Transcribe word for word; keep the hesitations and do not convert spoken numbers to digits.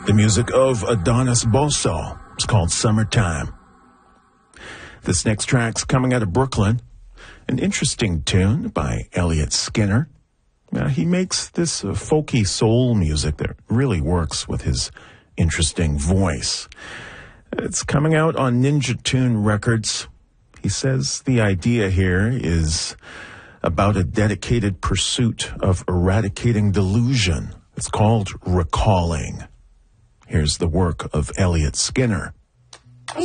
The music of Adonis Bosso. It's called Summertime. This next track's coming out of Brooklyn. An interesting tune by Elliot Skinner. Uh, he makes this uh, folky soul music that really works with his interesting voice. It's coming out on Ninja Tune Records. He says the idea here is about a dedicated pursuit of eradicating delusion. It's called Recalling. Here's the work of Elliot Skinner.